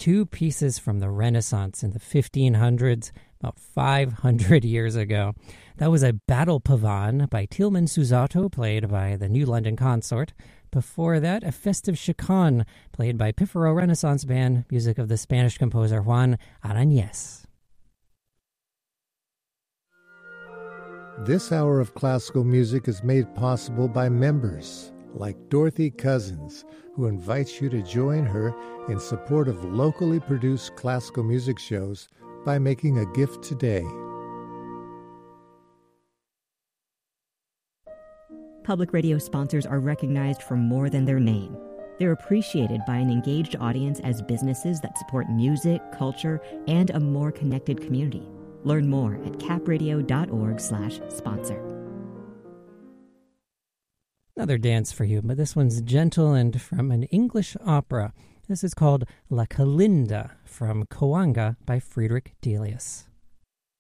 two pieces from the Renaissance in the 1500s, about 500 years ago. That was a Battle Pavan by Tilman Susato, played by the New London Consort. Before that, a Festive Chaconne, played by Pifero Renaissance Band, music of the Spanish composer Juan Arañez. This hour of classical music is made possible by members like Dorothy Cousins, who invites you to join her in support of locally produced classical music shows by making a gift today. Public radio sponsors are recognized for more than their name. They're appreciated by an engaged audience as businesses that support music, culture, and a more connected community. Learn more at capradio.org/sponsor. Another dance for you, but this one's gentle and from an English opera. This is called La Calinda from Coanga by Friedrich Delius.